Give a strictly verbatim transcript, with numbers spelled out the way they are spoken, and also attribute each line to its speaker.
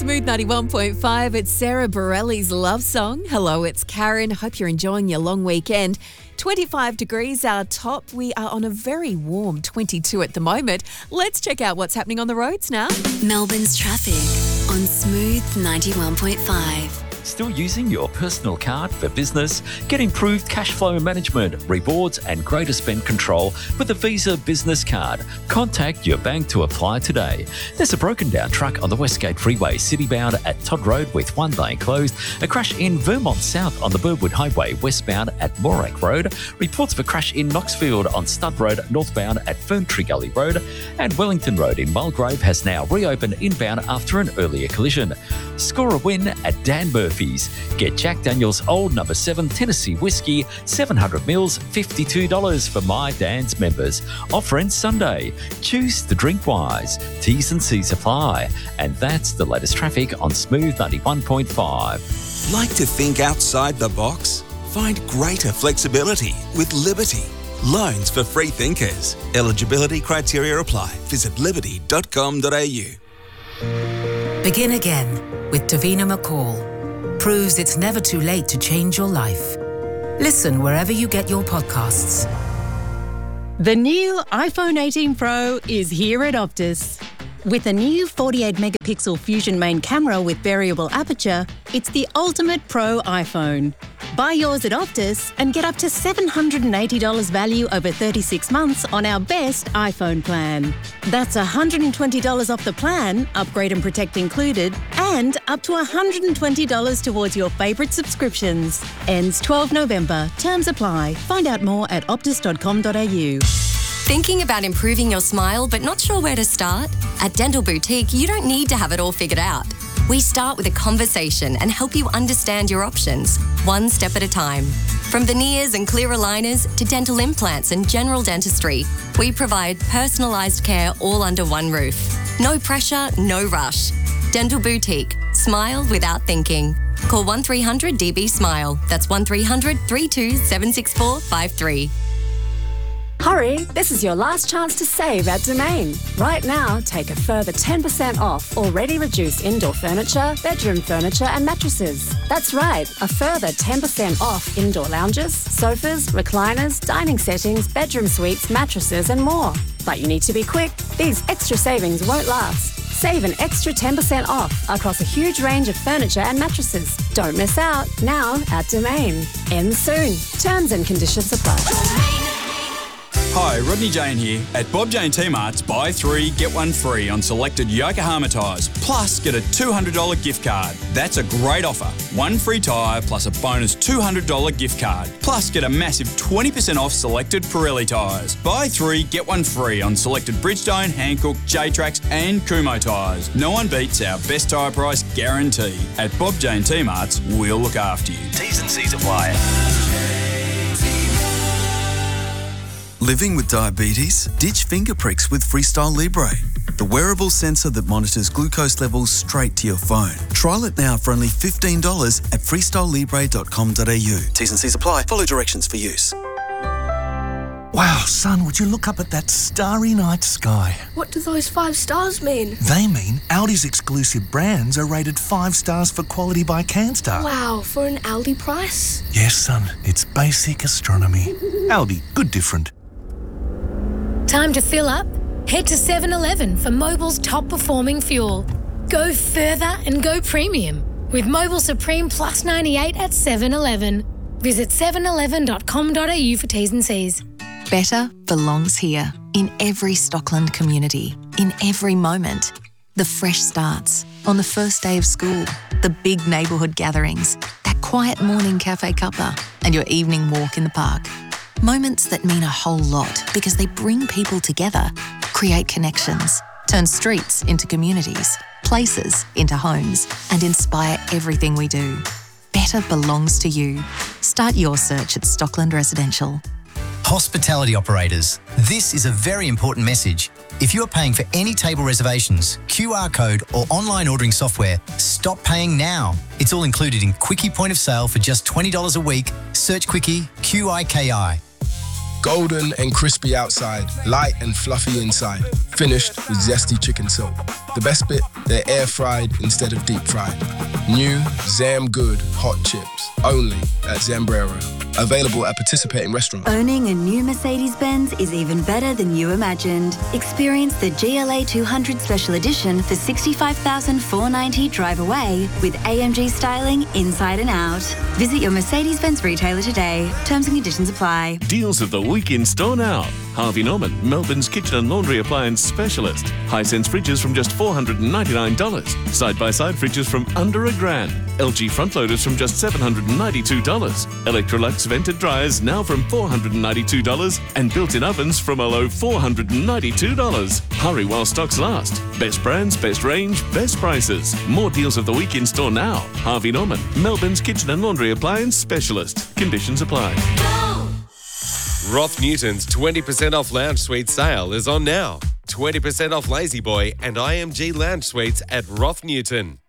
Speaker 1: Smooth ninety-one point five, it's Sarah Bareilles' love song. Hello, it's Karen. Hope you're enjoying your long weekend. twenty-five degrees our top. We are on a very warm twenty-two at the moment. Let's check out what's happening on the roads now.
Speaker 2: Melbourne's traffic on Smooth ninety-one point five.
Speaker 3: Still using your personal card for business? Get improved cash flow management, rewards and greater spend control with the Visa Business Card. Contact your bank to apply today. There's a broken down truck on the Westgate Freeway citybound at Todd Road with one lane closed. A crash in Vermont South on the Burwood Highway westbound at Morak Road. Reports of a crash in Knoxfield on Stud Road northbound at Ferntree Gully Road. And Wellington Road in Mulgrave has now reopened inbound after an earlier collision. Score a win at Dan Murphy's. Get Jack Daniel's Old Number seven Tennessee Whiskey, seven hundred mils, fifty-two dollars for My Dan's members. Offer ends Sunday. Choose to drink wise. T's and C's apply. And that's the latest traffic on Smooth ninety-one point five.
Speaker 4: Like to think outside the box? Find greater flexibility with Liberty. Loans for free thinkers. Eligibility criteria apply. Visit liberty dot com dot a u.
Speaker 5: Begin again with Davina McCall. Proves it's never too late to change your life. Listen wherever you get your podcasts.
Speaker 6: The new iPhone eighteen Pro is here at Optus. With a new forty-eight megapixel Fusion main camera with variable aperture, it's the ultimate pro iPhone. Buy yours at Optus and get up to seven hundred eighty dollars value over thirty-six months on our best iPhone plan. That's one hundred twenty dollars off the plan, upgrade and protect included, and up to one hundred twenty dollars towards your favourite subscriptions. Ends twelfth November. Terms apply. Find out more at optus dot com dot a u.
Speaker 2: Thinking about improving your smile but not sure where to start? At Dental Boutique, you don't need to have it all figured out. We start with a conversation and help you understand your options, one step at a time. From veneers and clear aligners to dental implants and general dentistry, we provide personalised care all under one roof. No pressure, no rush. Dental Boutique. Smile without thinking. Call one three hundred D B SMILE. That's one three hundred, three two seven six four five three.
Speaker 7: Hurry, this is your last chance to save at Domain. Right now, take a further ten percent off already reduced indoor furniture, bedroom furniture and mattresses. That's right, a further ten percent off indoor lounges, sofas, recliners, dining settings, bedroom suites, mattresses and more. But you need to be quick. These extra savings won't last. Save an extra ten percent off across a huge range of furniture and mattresses. Don't miss out, now at Domain. Ends soon. Terms and conditions apply.
Speaker 8: Hi, Rodney Jane here. At Bob Jane T-Mart's, buy three, get one free on selected Yokohama tyres. Plus, get a two hundred dollars gift card. That's a great offer. One free tyre plus a bonus two hundred dollars gift card. Plus, get a massive twenty percent off selected Pirelli tyres. Buy three, get one free on selected Bridgestone, Hankook, J-Trax and Kumho tyres. No one beats our best tyre price guarantee. At Bob Jane T-Mart's, we'll look after you.
Speaker 3: T's and C's apply.
Speaker 4: Living with diabetes? Ditch finger pricks with Freestyle Libre, the wearable sensor that monitors glucose levels straight to your phone. Trial it now for only fifteen dollars at freestyle libre dot com dot a u. T's and C's apply. Follow directions for use.
Speaker 9: Wow, son, would you look up at that starry night sky?
Speaker 10: What do those five stars mean?
Speaker 9: They mean Audi's exclusive brands are rated five stars for quality by CanStar.
Speaker 10: Wow, for an Aldi price?
Speaker 9: Yes, son, it's basic astronomy. Aldi, good different.
Speaker 11: Time to fill up? Head to seven eleven for Mobil's top performing fuel. Go further and go premium with Mobil Supreme Plus ninety-eight at seven eleven. Visit seven eleven dot com dot a u for T's and C's.
Speaker 12: Better belongs here, in every Stockland community, in every moment. The fresh starts, on the first day of school, the big neighbourhood gatherings, that quiet morning cafe cuppa, and your evening walk in the park. Moments that mean a whole lot because they bring people together, create connections, turn streets into communities, places into homes, and inspire everything we do. Better belongs to you. Start your search at Stockland Residential.
Speaker 13: Hospitality operators, this is a very important message. If you are paying for any table reservations, Q R code or online ordering software, stop paying now. It's all included in Quickie Point of Sale for just twenty dollars a week. Search Quickie, Q I K I.
Speaker 14: Golden and crispy outside, light and fluffy inside. Finished with zesty chicken soup. The best bit, they're air fried instead of deep fried. New Zam Good hot chips, only at Zambrero. Available at participating restaurants.
Speaker 15: Owning a new Mercedes-Benz is even better than you imagined. Experience the G L A two hundred Special Edition for sixty-five thousand four hundred ninety dollars drive away with A M G styling inside and out. Visit your Mercedes-Benz retailer today. Terms and conditions apply.
Speaker 16: Deals of the week in store now. Harvey Norman, Melbourne's kitchen and laundry appliance specialist. Hisense fridges from just four hundred ninety-nine dollars. Side-by-side fridges from under a grand. L G front loaders from just seven hundred ninety-two dollars. Electrolux vented dryers now from four hundred ninety-two dollars. And built-in ovens from a low four hundred ninety-two dollars. Hurry while stocks last. Best brands, best range, best prices. More deals of the week in store now. Harvey Norman, Melbourne's kitchen and laundry appliance specialist. Conditions apply.
Speaker 17: Roth Newton's twenty percent off lounge suite sale is on now. twenty percent off Lazy Boy and I M G lounge suites at Roth Newton.